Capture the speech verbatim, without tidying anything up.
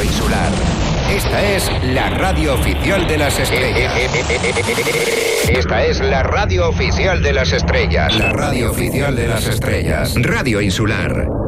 Radio Insular. Esta es la radio oficial de las estrellas. Esta es la radio oficial de las estrellas. La radio oficial de las estrellas. Radio Insular.